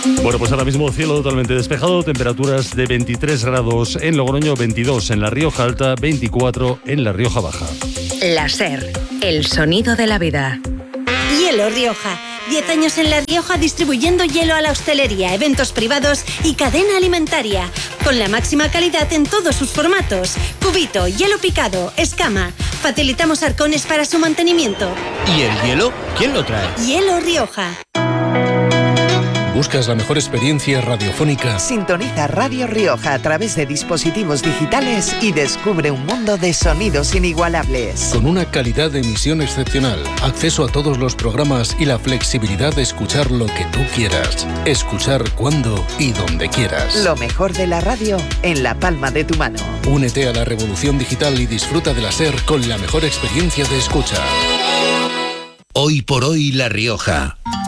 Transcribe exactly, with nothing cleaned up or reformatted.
Bueno, pues ahora mismo cielo totalmente despejado, temperaturas de veintitrés grados en Logroño, veintidós en La Rioja Alta, veinticuatro en La Rioja Baja. La SER, el sonido de la vida. Hielo Rioja. diez años en La Rioja distribuyendo hielo a la hostelería, eventos privados y cadena alimentaria. Con la máxima calidad en todos sus formatos. Cubito, hielo picado, escama. Facilitamos arcones para su mantenimiento. ¿Y el hielo? ¿Quién lo trae? Hielo Rioja. ¿Buscas la mejor experiencia radiofónica? Sintoniza Radio Rioja a través de dispositivos digitales y descubre un mundo de sonidos inigualables. Con una calidad de emisión excepcional, acceso a todos los programas y la flexibilidad de escuchar lo que tú quieras. Escuchar cuando y donde quieras. Lo mejor de la radio en la palma de tu mano. Únete a la revolución digital y disfruta de la SER con la mejor experiencia de escucha. Hoy por hoy La Rioja.